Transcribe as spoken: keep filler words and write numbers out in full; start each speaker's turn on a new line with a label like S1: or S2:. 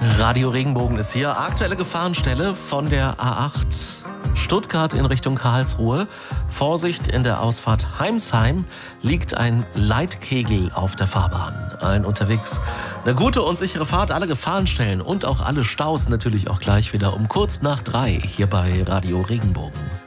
S1: Radio Regenbogen ist hier. Aktuelle Gefahrenstelle von der A acht Stuttgart in Richtung Karlsruhe. Vorsicht, in der Ausfahrt Heimsheim liegt ein Leitkegel auf der Fahrbahn. Allen unterwegs eine gute und sichere Fahrt. Alle Gefahrenstellen und auch alle Staus natürlich auch gleich wieder um kurz nach drei hier bei Radio Regenbogen.